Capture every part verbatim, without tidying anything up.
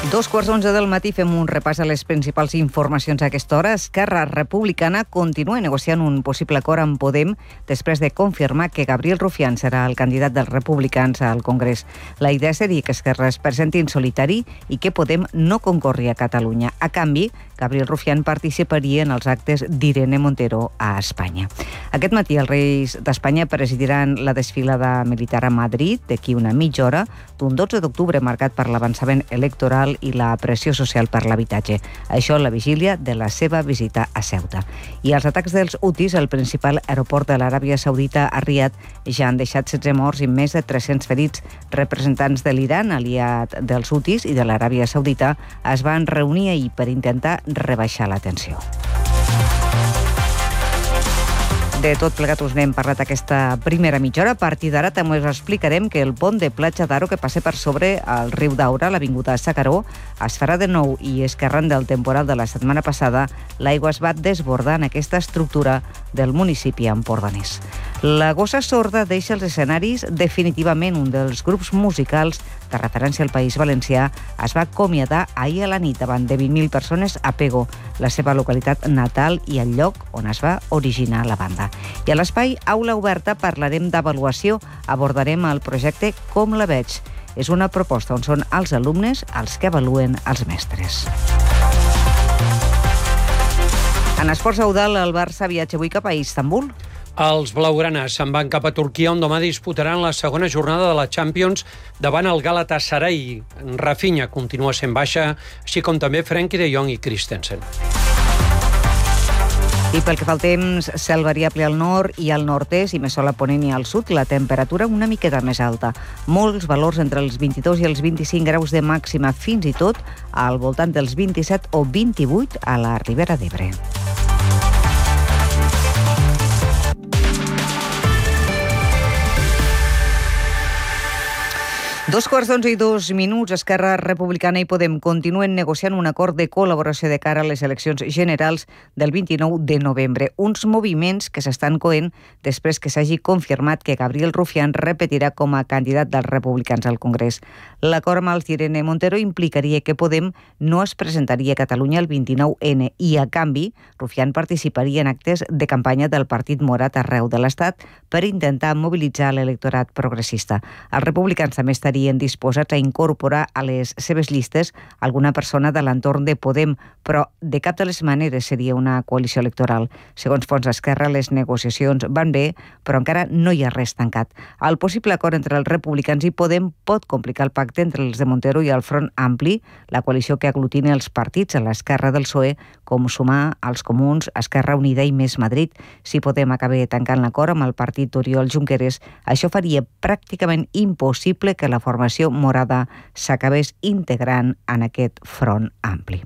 Dos quarts d'onze del matí fem un repàs a les principals informacions a aquesta hora. Esquerra Republicana continua negociant un possible acord amb Podem després de confirmar que Gabriel Rufián serà el candidat dels republicans al Congrés. La idea seria que Esquerra es presenti en solitari i que Podem no concorri a Catalunya. A canvi, Gabriel Rufián participaria en els actes d'Irene Montero a Espanya. Aquest matí els Reis d'Espanya presidiran la desfilada militar a Madrid d'aquí una mitja hora d'un dotze d'octubre marcat per l'avançament electoral i la pressió social per l'habitatge. Això la vigília de la seva visita a Ceuta. I els atacs dels Houthis al principal aeroport de l'Aràbia Saudita a Riad ja han deixat setze morts i més de tres-cents ferits. Representants de l'Iran, aliat dels Houthis i de l'Aràbia Saudita, es van reunir ahir per intentar rebaixar la tensió. De tot plegat us n'hem parlat aquesta primera mitja hora. A partir d'ara també us explicarem que el pont de Platja d'Aro que passa per sobre el riu Daura, l'avinguda Sacaró, es farà de nou i és que arran del temporal de la setmana passada l'aigua es va desbordar en aquesta estructura del municipi empordanès. La Gossa Sorda deixa els escenaris definitivament. Un dels grups musicals de referència al País Valencià es va acomiadar ahir a la nit davant de vint mil persones a Pego, la seva localitat natal i el lloc on es va originar la banda. I a l'espai Aula Oberta parlarem d'avaluació, abordarem el projecte Com la veig. És una proposta on són els alumnes els que avaluen els mestres. En esports Eudal, el Barça viatja avui cap a Istanbul. Els blaugranes se'n van cap a Turquia, on demà disputaran la segona jornada de la Champions davant el Galatasaray. Rafinha continua sent baixa, així com també Frenkie de Jong i Christensen. I pel que fa al temps, cel variable al nord i al nord-est i més sol a ponent i al sud, la temperatura una miqueta més alta. Molts valors entre els vint-i-dos i els vint-i-cinc graus de màxima, fins i tot al voltant dels vint-i-set o vint-i-vuit a la Ribera d'Ebre. Dos quarts d'onze i dos minuts, Esquerra Republicana i Podem continuen negociant un acord de col·laboració de cara a les eleccions generals del vint-i-nou de novembre. Uns moviments que s'estan coent després que s'hagi confirmat que Gabriel Rufián repetirà com a candidat dels republicans al Congrés. L'acord amb els d'Irene Montero implicaria que Podem no es presentaria a Catalunya el vint-i-nou ene i, a canvi, Rufián participaria en actes de campanya del Partit Morat arreu de l'Estat per intentar mobilitzar l'electorat progressista. Els republicans també estarien disposats a incorporar a les seves llistes alguna persona de l'entorn de Podem, però de cap de les maneres seria una coalició electoral. Segons Fons Esquerra, les negociacions van bé, però encara no hi ha res tancat. El possible acord entre els republicans i Podem pot complicar el pacte entre els de Montero i el Front Ampli, la coalició que aglutina els partits a l'esquerra del P S O E, com Sumar, els Comuns, Esquerra Unida i Més Madrid. Si Podem acabar tancant l'acord amb el partit d'Oriol Junqueras, això faria pràcticament impossible que la formació morada s'acabés integrant en aquest front ampli.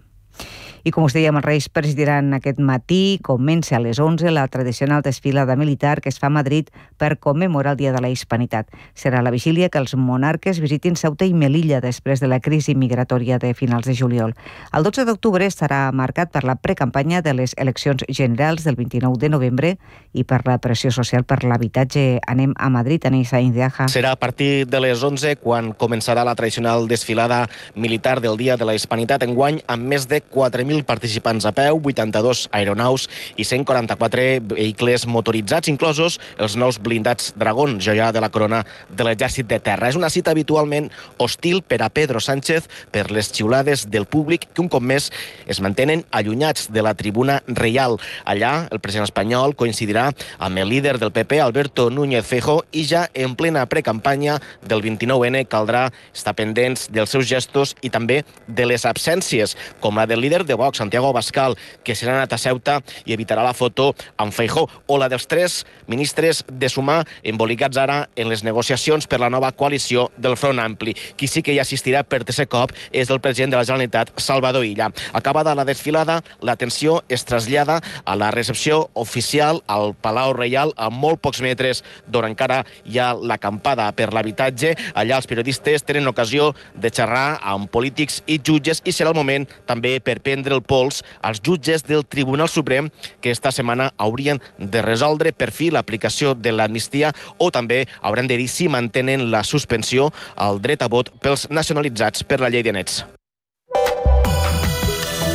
I com us dèiem, els Reis presidiran aquest matí. Comença a les onze la tradicional desfilada militar que es fa a Madrid per commemorar el Dia de la Hispanitat. Serà la vigília que els monarques visitin Ceuta i Melilla després de la crisi migratòria de finals de juliol. El dotze d'octubre estarà marcat per la precampanya de les eleccions generals del vint-i-nou de novembre i per la pressió social per l'habitatge. Anem a Madrid, Anís Sainz de Aja. Serà a partir de les onze quan començarà la tradicional desfilada militar del Dia de la Hispanitat, enguany amb més de quatre mil participants a peu, vuitanta-dos aeronaus i cent quaranta-quatre vehicles motoritzats, inclosos els nous blindats Dragón, joia de la corona de l'exèrcit de terra. És una cita habitualment hostil per a Pedro Sánchez per les xiulades del públic que un cop més es mantenen allunyats de la tribuna reial. Allà el president espanyol coincidirà amb el líder del P P, Alberto Núñez Feijóo, i ja en plena precampanya del vint-i-nou ene caldrà estar pendents dels seus gestos i també de les absències, com la del líder de Vox, Santiago Abascal, que s'ha anat a Ceuta i evitarà la foto amb Feijóo, o la dels tres ministres de Sumar embolicats ara en les negociacions per la nova coalició del Front Ampli. Qui sí que hi assistirà per tercer cop és el president de la Generalitat, Salvador Illa. Acabada la desfilada, l'atenció es trasllada a la recepció oficial al Palau Reial, a molt pocs metres d'on encara hi ha l'acampada per l'habitatge. Allà els periodistes tenen ocasió de xerrar amb polítics i jutges i serà el moment també per prendre el pols als jutges del Tribunal Suprem que esta setmana haurien de resoldre per fi l'aplicació de l'amnistia o també hauran de dir si mantenen la suspensió al dret a vot pels nacionalitzats per la llei de nets.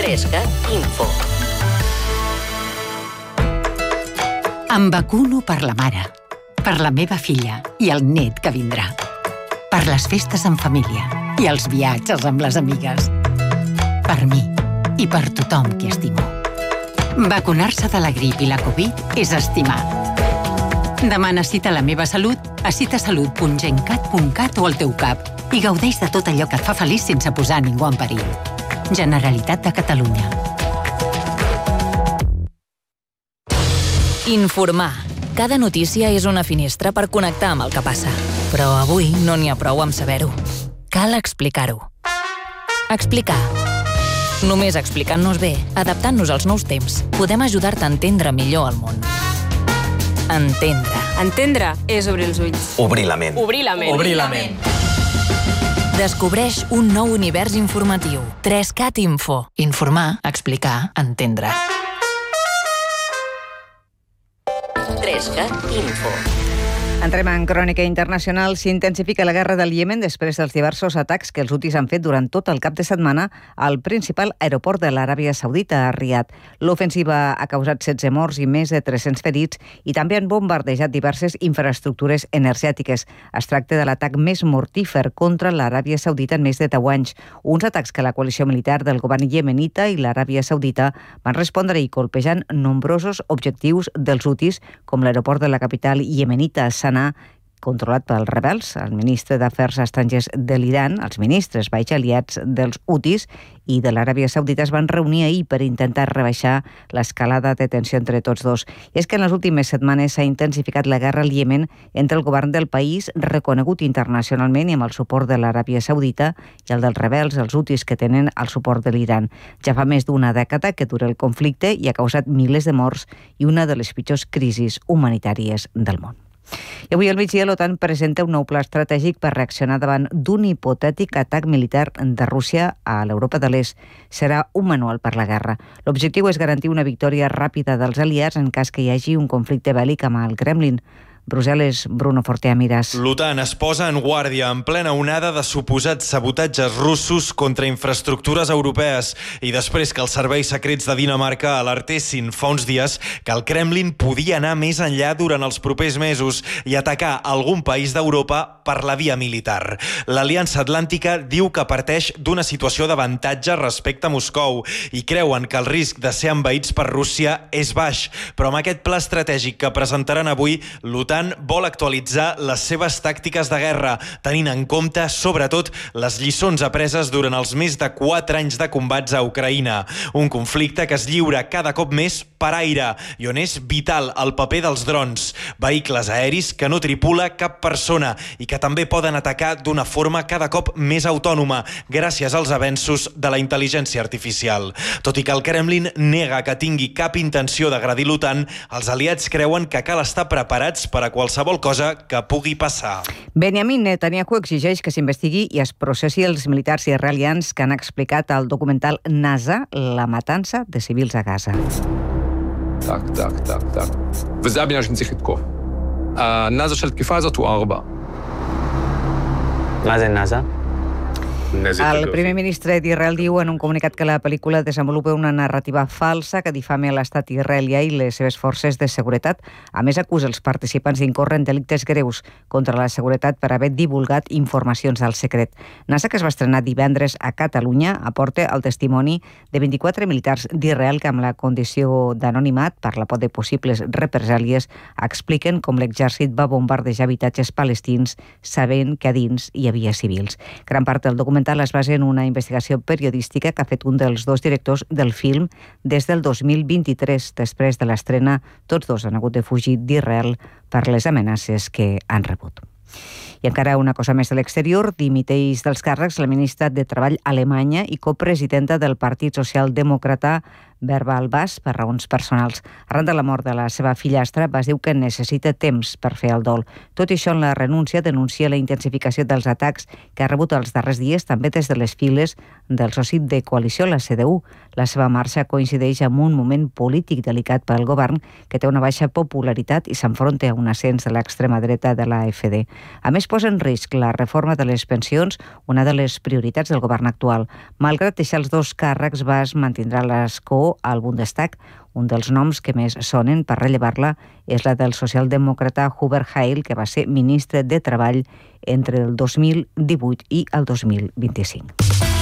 Trescat Info. Em vacuno per la mare, per la meva filla i el net que vindrà, per les festes en família i els viatges amb les amigues, per mi i per tothom qui estimo. Vacunar-se de la grip i la Covid és estimar. Demana cita a la meva salut a citasalut punt gencat punt cat o al teu cap i gaudeix de tot allò que et fa feliç sense posar ningú en perill. Generalitat de Catalunya. Informar. Cada notícia és una finestra per connectar amb el que passa. Però avui no n'hi ha prou amb saber-ho. Cal explicar-ho. Explicar. Només explicant-nos bé, adaptant-nos als nous temps, podem ajudar-te a entendre millor el món. Entendre. Entendre és obrir els ulls. Obrir la ment. Obrir la ment. Obrir la ment. Descobreix un nou univers informatiu. Trescat Info. Informar, explicar, entendre. Trescat Info. Entrem en crònica internacional. S'intensifica la guerra del Iemen després dels diversos atacs que els hutis han fet durant tot el cap de setmana al principal aeroport de l'Aràbia Saudita, a Riad. L'ofensiva ha causat setze morts i més de tres-cents ferits i també han bombardejat diverses infraestructures energètiques. Es tracta de l'atac més mortífer contra l'Aràbia Saudita en més de deu anys. Uns atacs que la coalició militar del govern iemenita i l'Aràbia Saudita van respondre-hi colpejant nombrosos objectius dels hutis, com l'aeroport de la capital iemenita, Sanà, controlat pels rebels. El ministre d'Afers Estrangers de l'Iran, els ministres baix aliats dels hutis i de l'Aràbia Saudita es van reunir ahir per intentar rebaixar l'escalada de tensió entre tots dos. I és que en les últimes setmanes s'ha intensificat la guerra al Iemen entre el govern del país, reconegut internacionalment i amb el suport de l'Aràbia Saudita, i el dels rebels, els hutis, que tenen el suport de l'Iran. Ja fa més d'una dècada que dura el conflicte i ha causat milers de morts i una de les pitjors crisis humanitàries del món. I avui al migdia l'OTAN presenta un nou pla estratègic per reaccionar davant d'un hipotètic atac militar de Rússia a l'Europa de l'Est. Serà un manual per la guerra. L'objectiu és garantir una victòria ràpida dels aliats en cas que hi hagi un conflicte bèl·lic amb el Kremlin. Brussel·les, Bruno Fortea Miras. L'OTAN es posa en guàrdia en plena onada de suposats sabotatges russos contra infraestructures europees i després que els serveis secrets de Dinamarca alertessin fa uns dies que el Kremlin podia anar més enllà durant els propers mesos i atacar algun país d'Europa per la via militar. L'Aliança Atlàntica diu que parteix d'una situació d'avantatge respecte a Moscou i creuen que el risc de ser envaïts per Rússia és baix, però amb aquest pla estratègic que presentaran avui, l'OTAN vol actualitzar les seves tàctiques de guerra, tenint en compte, sobretot, les lliçons apreses durant els més de quatre anys de combats a Ucraïna. Un conflicte que es lliura cada cop més per aire i on és vital el paper dels drons, vehicles aeris que no tripula cap persona i que també poden atacar d'una forma cada cop més autònoma gràcies als avenços de la intel·ligència artificial. Tot i que el Kremlin nega que tingui cap intenció d'agredir l'OTAN, els aliats creuen que cal estar preparats per a qualsevol cosa que pugui passar. Benjamin Netanyahu exigeix que s'investigui i es processi els militars israelians que han explicat al documental NASA la matança de civils a Gaza. Так, так, так, так. וזה הבניין שצריך לתקוף. הנאזה של תקיפה הזאת הוא ארבע. מה זה נאזה? El primer ministre d'Israel diu en un comunicat que la pel·lícula desenvolupa una narrativa falsa que difama l'estat israelià i les seves forces de seguretat. A més, acusa els participants d'incórrer en delictes greus contra la seguretat per haver divulgat informacions al secret. NASA, que es va estrenar divendres a Catalunya, aporta el testimoni de vint-i-quatre militars d'Israel que, amb la condició d'anonimat per la por de possibles represàlies, expliquen com l'exèrcit va bombardejar habitatges palestins sabent que a dins hi havia civils. Gran part del documental es basa en una investigació periodística que ha fet un dels dos directors del film des del dos mil vint-i-tres. Després de l'estrena, tots dos han hagut de fugir d'Israel per les amenaces que han rebut. I encara una cosa més de l'exterior, dimiteix dels càrrecs la ministra de Treball alemanya i copresidenta del Partit Socialdemòcrata verbal bas per raons personals. Arran de la mort de la seva fillastra, Bas diu que necessita temps per fer el dol. Tot i això, en la renúncia denuncia la intensificació dels atacs que ha rebut els darrers dies, també des de les files del soci de coalició, la C D U. La seva marxa coincideix amb un moment polític delicat pel govern, que té una baixa popularitat i s'enfronta a un ascens de l'extrema dreta de l'A F D. A més, posa en risc la reforma de les pensions, una de les prioritats del govern actual. Malgrat deixar els dos càrrecs, Bas mantindrà l'escó al Bundestag. Un dels noms que més sonen per rellevar-la és la del socialdemòcrata Hubert Heil, que va ser ministre de Treball entre el dos mil divuit i el dos mil vint-i-cinc.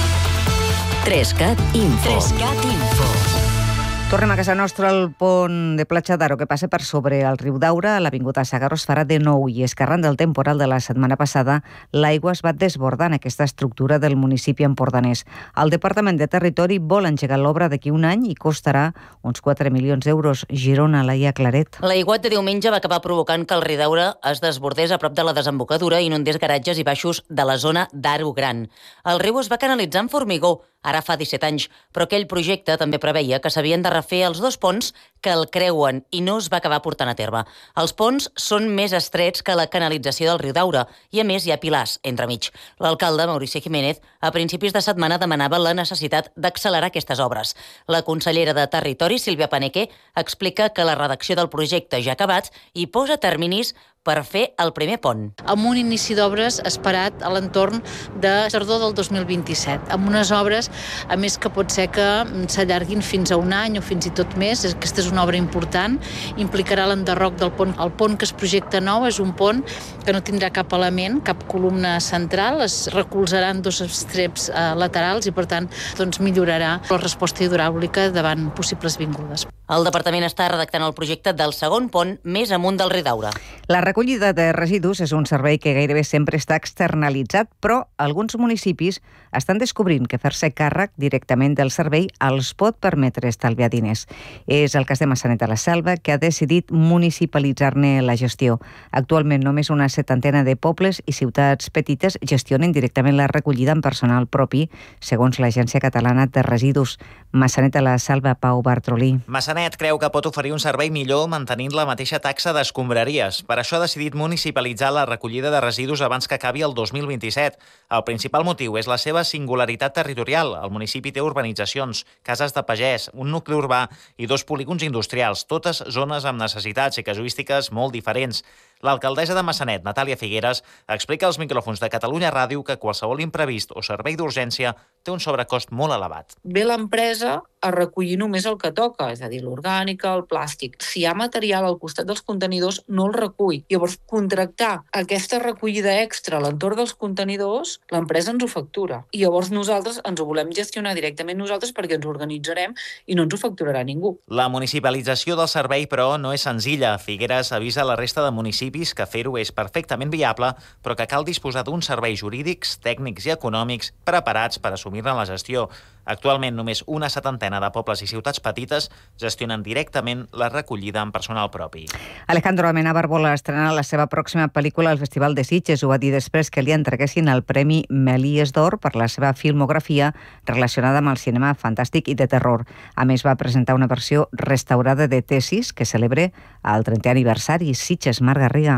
Trescat Info. Trescat Info. Tornem a casa nostra. El pont de Platja d'Aro que passa per sobre el riu Daura a l'Avinguda Segarra es farà de nou, i és que arran del temporal de la setmana passada l'aigua es va desbordar en aquesta estructura del municipi empordanès. El Departament de Territori vol engegar l'obra d'aquí un any i costarà uns quatre milions d'euros. Girona, Laia Claret. L'aiguat de diumenge va acabar provocant que el riu Daura es desbordés a prop de la desembocadura i inundés garatges i baixos de la zona d'Aro Gran. El riu es va canalitzar en formigó, ara fa disset anys, però aquell projecte també preveia que s'havien de refer els dos ponts que el creuen i no es va acabar portant a terme. Els ponts són més estrets que la canalització del riu Daura i, a més, hi ha pilars entremig. L'alcalde, Mauricio Jiménez, a principis de setmana demanava la necessitat d'accelerar aquestes obres. La consellera de Territori, Sílvia Paneque, explica que la redacció del projecte ja ha acabat i posa terminis per fer el primer pont. Amb un inici d'obres esperat a l'entorn de tardor del dos mil vint-i-set, amb unes obres, a més, que pot ser que s'allarguin fins a un any o fins i tot més. Aquesta és una obra important, implicarà l'enderroc del pont. El pont que es projecta nou és un pont que no tindrà cap element, cap columna central, es recolzaran dos estreps eh, laterals i, per tant, doncs, millorarà la resposta hidràulica davant possibles vingudes. El departament està redactant el projecte del segon pont més amunt del riu Daura. La recollida de residus és un servei que gairebé sempre està externalitzat, però alguns municipis estan descobrint que fer-se càrrec directament del servei els pot permetre estalviar diners. És el cas de Massanet de la Selva, que ha decidit municipalitzar-ne la gestió. Actualment només una setantena de pobles i ciutats petites gestionen directament la recollida amb personal propi, segons l'Agència Catalana de Residus. Massanet de la Selva, Pau Bartrolí. Massanet creu que pot oferir un servei millor mantenint la mateixa taxa d'escombraries. Per això ha decidit municipalitzar la recollida de residus abans que acabi el dos mil vint-i-set. El principal motiu és la seva singularitat territorial. El municipi té urbanitzacions, cases de pagès, un nucli urbà i dos polígons industrials, totes zones amb necessitats i casuístiques molt diferents. L'alcaldessa de Massanet, Natàlia Figueres, explica als micròfons de Catalunya Ràdio que qualsevol imprevist o servei d'urgència té un sobrecost molt elevat. Ve l'empresa a recollir només el que toca, és a dir, l'orgànica, el plàstic. Si hi ha material al costat dels contenidors, no el recull. Llavors, contractar aquesta recollida extra a l'entorn dels contenidors, l'empresa ens ho factura. I llavors nosaltres ens ho volem gestionar directament nosaltres perquè ens organitzarem i no ens ho facturarà ningú. La municipalització del servei, però, no és senzilla. Figueres avisa la resta de municipis que fer-ho és perfectament viable, però que cal disposar d'uns serveis jurídics, tècnics i econòmics preparats per assumir-ne la gestió. Actualment, només una setantena de pobles i ciutats petites gestionen directament la recollida amb personal propi. Alejandro Amenábar vol estrenar la seva pròxima pel·lícula al Festival de Sitges. Ho va dir després que li entreguessin el Premi Melies d'Or per la seva filmografia relacionada amb el cinema fantàstic i de terror. A més, va presentar una versió restaurada de Tesis que celebra el trentè aniversari. Sitges, Marc Garriga.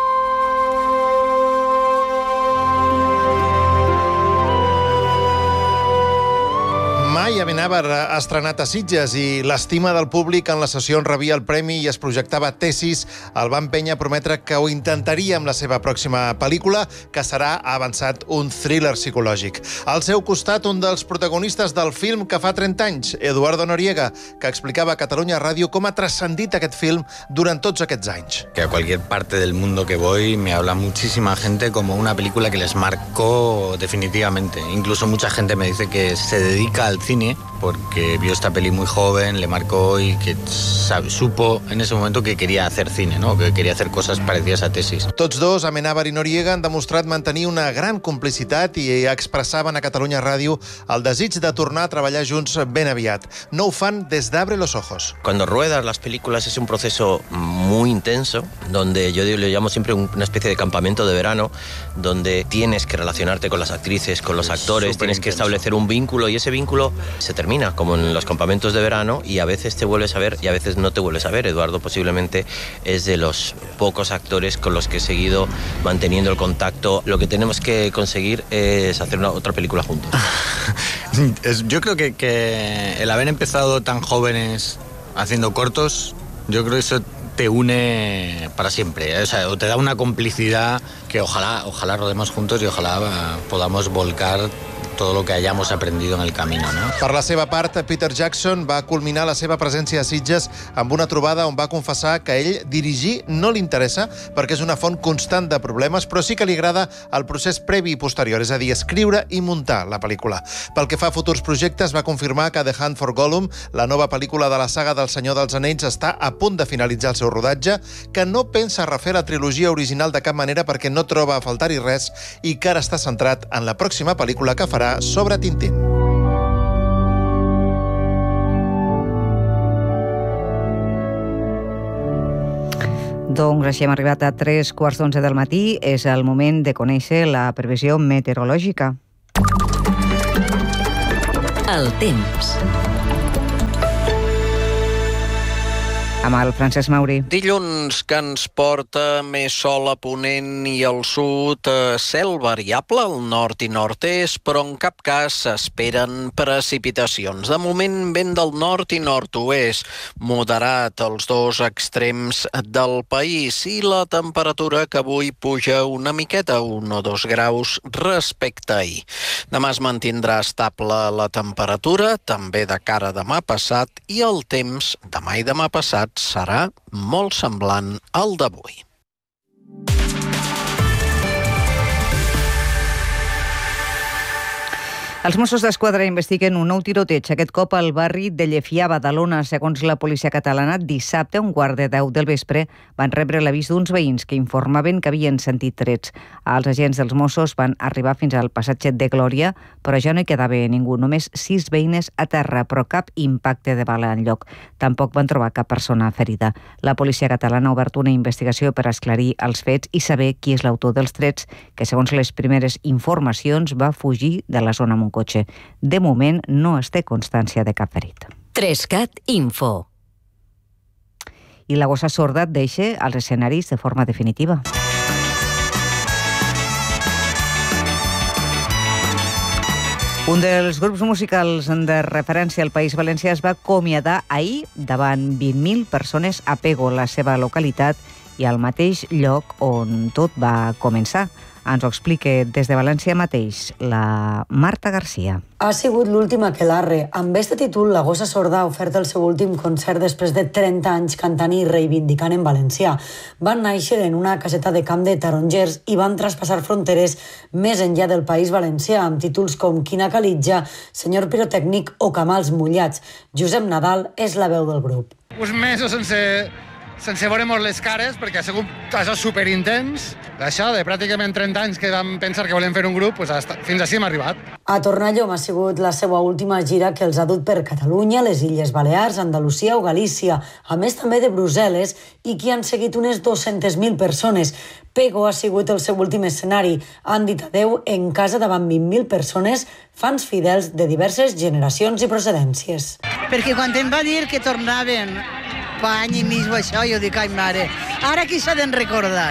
Mai Amenábar ha estrenat a Sitges i l'estima del públic en la sessió on rebia el premi i es projectava Tesis el va empènyer a prometre que ho intentaria amb la seva pròxima pel·lícula, que serà, ha avançat, un thriller psicològic. Al seu costat, un dels protagonistes del film que fa trenta anys, Eduardo Noriega, que explicava a Catalunya Ràdio com ha transcendit aquest film durant tots aquests anys. Que a cualquier parte del mundo que voy me habla muchísima gente como una película que les marcó definitivamente. Incluso mucha gente me dice que se dedica al cine porque vio esta peli muy joven, le marcó y que sabe, supo en ese momento que quería hacer cine, ¿no? Que quería hacer cosas parecidas a Tesis. Tots dos, Amenábar i Noriega, han demostrat mantenir una gran complicitat i expressaven a Catalunya Ràdio el desig de tornar a treballar junts ben aviat. No ho fan des d'Abre los ojos. Cuando ruedas las películas es un proceso muy intenso, donde yo le llamo siempre una especie de campamento de verano, donde tienes que relacionarte con las actrices, con los actores, tienes que establecer un vínculo y ese vínculo se termina termina, como en los campamentos de verano, y a veces te vuelves a ver y a veces no te vuelves a ver. Eduardo posiblemente es de los pocos actores con los que he seguido manteniendo el contacto. Lo que tenemos que conseguir es hacer una, otra película juntos. Yo creo que, que el haber empezado tan jóvenes haciendo cortos, yo creo que eso te une para siempre, ¿eh? O sea, o te da una complicidad que ojalá, ojalá rodemos juntos y ojalá podamos volcar todo lo que hayamos aprendido en el camino, no? Per la seva part, Peter Jackson va culminar la seva presència a Sitges amb una trobada on va confessar que ell dirigir no li interessa perquè és una font constant de problemes, però sí que li agrada el procés previ i posterior, és a dir, escriure i muntar la pel·lícula. Pel que fa a futurs projectes, va confirmar que The Hunt for Gollum, la nova pel·lícula de la saga del Senyor dels Anells, està a punt de finalitzar el seu rodatge, que no pensa refer la trilogia original de cap manera perquè no troba a faltar-hi res i que ara està centrat en la pròxima pel·lícula que farà sobre Tintín. Doncs així hem arribat a tres quarts d'onze del matí. És el moment de conèixer la previsió meteorològica. El temps. Amb el Francesc Mauri. Dilluns, que ens porta més sol a ponent i al sud, cel variable al nord i nord-est, però en cap cas s'esperen precipitacions. De moment, vent del nord i nord-oest, moderat als dos extrems del país, i la temperatura que avui puja una miqueta, un o dos graus respecte a ahir. Demà es mantindrà estable la temperatura, també de cara a demà passat, i el temps demà i demà passat serà molt semblant al d'avui. Els Mossos d'Esquadra investiguen un nou tiroteig, aquest cop al barri de Llefià, Badalona. Segons la policia catalana, dissabte, a un quart de deu del vespre, van rebre l'avís d'uns veïns que informaven que havien sentit trets. Els agents dels Mossos van arribar fins al passatge de Glòria, però ja no hi quedava ningú, només sis veïnes a terra, però cap impacte de bala enlloc. Tampoc van trobar cap persona ferida. La policia catalana ha obert una investigació per esclarir els fets i saber qui és l'autor dels trets, que segons les primeres informacions va fugir de la zona amb un cotxe. De moment no es té constància de cap ferit. Trescat Info. I la gossa sorda deixa els escenaris de forma definitiva. Un dels grups musicals de referència al País Valencià es va acomiadar ahir davant vint mil persones a Pego, la seva localitat, i al mateix lloc on tot va començar. Ens ho explica des de València mateix la Marta Garcia. Ha sigut l'últim aquelarre. Amb este títol, la gossa sorda ha ofert el seu últim concert després de trenta anys cantant i reivindicant en valencià. Van néixer en una caseta de camp de tarongers i van traspassar fronteres més enllà del País Valencià, amb títols com Quina calitja, Senyor pirotècnic o Camals mullats. Josep Nadal és la veu del grup. Uns mesos sense... sense veure-nos les cares, perquè ha sigut això superintens. D'això, de pràcticament trenta anys que vam pensar que volem fer un grup, doncs hasta, fins així hem arribat. A Tornallom ha sigut la seva última gira que els ha dut per Catalunya, les Illes Balears, Andalusia o Galícia, a més també de Brussel·les, i que han seguit unes dues-centes mil persones. Pego ha sigut el seu últim escenari. Han dit adeu en casa davant vint mil persones, fans fidels de diverses generacions i procedències. Perquè quan em va dir que tornaven fa any i mig això, jo dic, ai mare, ara qui s'ha d'en recordar?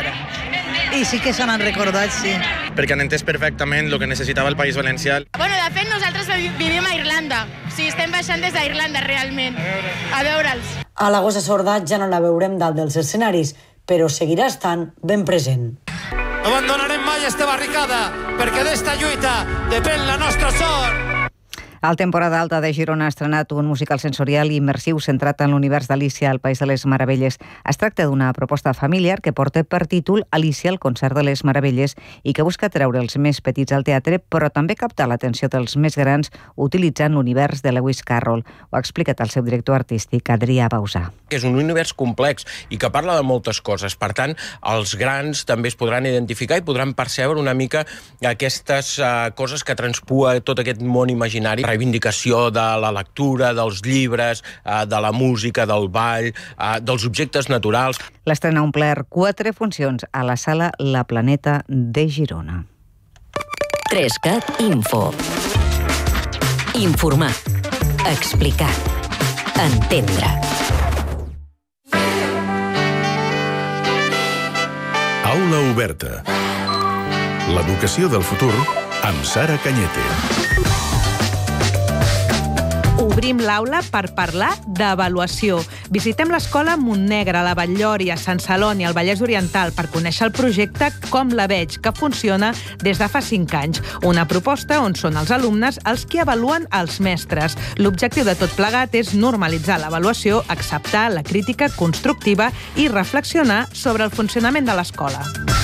I sí que se n'han recordat, sí. Perquè han entès perfectament el que necessitava el País Valencià. Bueno, de fet, nosaltres vivim a Irlanda. Sí, estem baixant des d'Irlanda, realment, a veure'ls. A la gossa sorda ja no la veurem dalt dels escenaris, però seguirà estant ben present. No abandonarem mai esta barricada, perquè d'esta lluita depèn la nostra sort. El Temporada Alta de Girona ha estrenat un musical sensorial i immersiu centrat en l'univers d'Alícia al País de les Meravelles. Es tracta d'una proposta familiar que porta per títol Alícia, el concert de les Meravelles, i que busca treure els més petits al teatre, però també captar l'atenció dels més grans utilitzant l'univers de Lewis Carroll. Ho ha explicat el seu director artístic, Adrià Bausà. És un univers complex i que parla de moltes coses. Per tant, els grans també es podran identificar i podran percebre una mica aquestes uh, coses que transpua tot aquest món imaginari. Reivindicació de la lectura, dels llibres, de la música, del ball, dels objectes naturals. L'estrena ha omplert quatre funcions a la sala La Planeta de Girona. Trescat Info. Informar. Explicar. Entendre. Aula oberta. L'educació del futur amb Sara Cañete. Obrim l'aula per parlar d'avaluació. Visitem l'escola Montnegre, a la Batllori, a Sant Celoni, al Vallès Oriental, per conèixer el projecte Com la veig, que funciona des de fa cinc anys. Una proposta on són els alumnes els que avaluen els mestres. L'objectiu de tot plegat és normalitzar l'avaluació, acceptar la crítica constructiva i reflexionar sobre el funcionament de l'escola.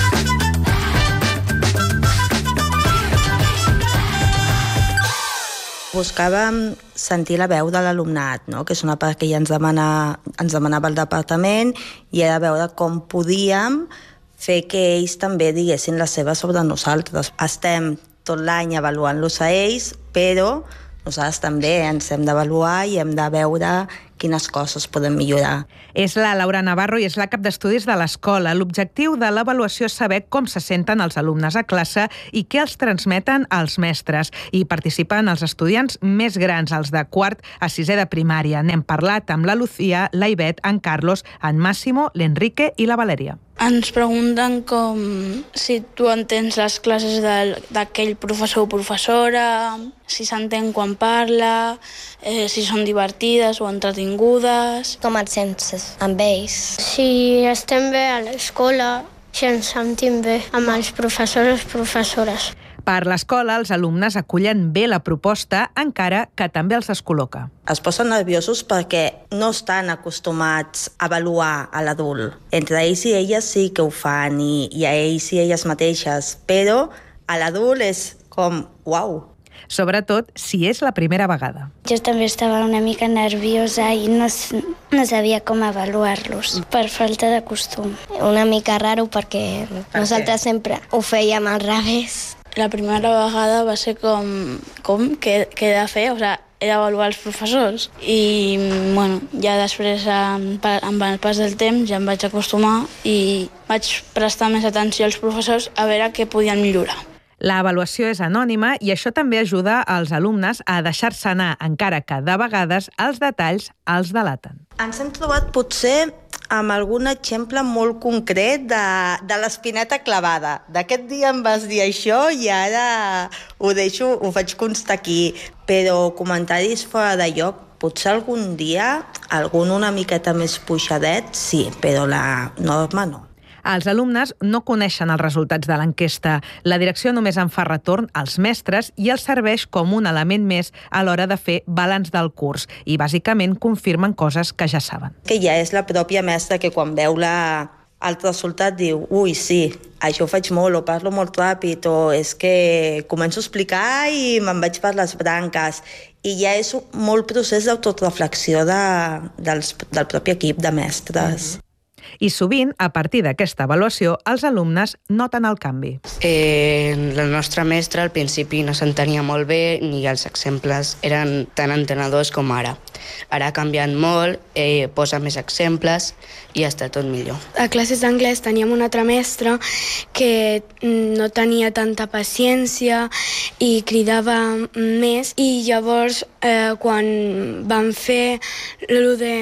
Buscàvem sentir la veu de l'alumnat, no? Que és una part que ja ens, demana, ens demanava el departament, i era veure com podíem fer que ells també diguessin la seva sobre nosaltres. Estem tot l'any avaluant-los a ells, però nosaltres també ens hem d'avaluar i hem de veure quines coses podem millorar. És la Laura Navarro i és la cap d'estudis de l'escola. L'objectiu de l'avaluació és saber com se senten els alumnes a classe i què els transmeten els mestres. I participen els estudiants més grans, els de quart a sisè de primària. N'hem parlat amb la Lucía, la Ivet, en Carlos, en Massimo, l'Enrique i la Valeria. Ens pregunten com si tu entens les classes d'aquell professor o professora, si s'entén quan parla, eh, si són divertides o entretingudes. Com et sents amb ells? Si estem bé a l'escola, si ens sentim bé amb els professors o professores. Per l'escola, els alumnes acullen bé la proposta, encara que també els descol·loca. Es posen nerviosos perquè no estan acostumats a avaluar a l'adult. Entre ells i elles sí que ho fan, i, i a ells i elles mateixes, però a l'adult és com, uau. Sobretot si és la primera vegada. Jo també estava una mica nerviosa i no, no sabia com avaluar-los, per falta de costum. Una mica raro perquè per nosaltres què? Sempre ho fèiem al revés. La primera vegada va ser com, com què, què he de fer, o sigui, he d'avaluar els professors. I, bueno, ja després, amb, amb el pas del temps, ja em vaig acostumar i vaig prestar més atenció als professors a veure què podien millorar. L'avaluació és anònima i això també ajuda als alumnes a deixar-se anar, encara que de vegades els detalls els delaten. Ens hem trobat potser amb algun exemple molt concret de, de l'espineta clavada. D'aquest dia em vas dir això i ara ho deixo, ho faig constar aquí. Però comentaris fora de lloc, potser algun dia, algun una miqueta més puixadet, sí, però la norma no. Els alumnes no coneixen els resultats de l'enquesta. La direcció només en fa retorn als mestres i els serveix com un element més a l'hora de fer balanç del curs i, bàsicament, confirmen coses que ja saben. Que ja és la pròpia mestra que quan veu la, el resultat diu ui, sí, això ho faig molt, o parlo molt ràpid, o és que començo a explicar i me'n vaig per les branques. I ja és molt procés d'autoreflexió de, dels, del propi equip de mestres. Mm-hmm. I sovint, a partir d'aquesta avaluació, els alumnes noten el canvi. Eh, la nostra mestra al principi no s'entenia molt bé ni els exemples eren tan entenedors com ara. Ara ha canviat molt, eh, posa més exemples i està tot millor. A classes d'anglès teníem una altra mestra que no tenia tanta paciència i cridava més i llavors eh, quan vam fer allò de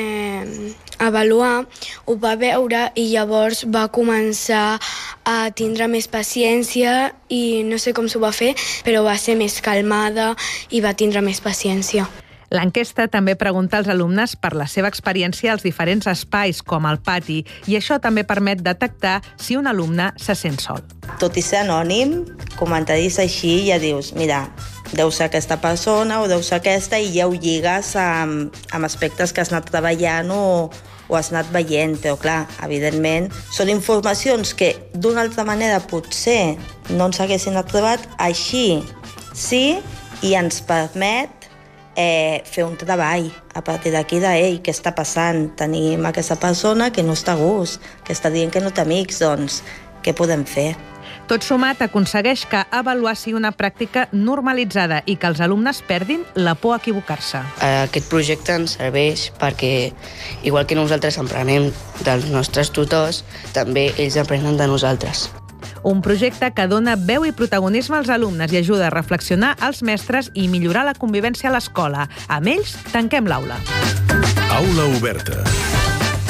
avaluar, ho va veure i llavors va començar a tindre més paciència i no sé com s'ho va fer, però va ser més calmada i va tindre més paciència. L'enquesta també pregunta als alumnes per la seva experiència als diferents espais, com el pati, i això també permet detectar si un alumne se sent sol. Tot i ser anònim, comentaris així ja dius, mira, deu ser aquesta persona o deu ser aquesta, i ja ho lligues amb, amb aspectes que has anat treballant o, o has anat veient, però clar, evidentment, són informacions que d'una altra manera potser no ens haguessin trobat, així sí, i ens permet Eh, fer un treball a partir d'aquí d'ell, què està passant, tenim aquesta persona que no està a gust, que està dient que no té amics, doncs què podem fer? Tot sumat aconsegueix que avaluar sigui una pràctica normalitzada i que els alumnes perdin la por a equivocar-se. Aquest projecte ens serveix perquè, igual que nosaltres aprenem dels nostres tutors, també ells aprenen de nosaltres. un projecte que dona veu i protagonisme als alumnes i ajuda a reflexionar als mestres i millorar la convivència a l'escola. Amb ells, tanquem l'aula. Aula oberta.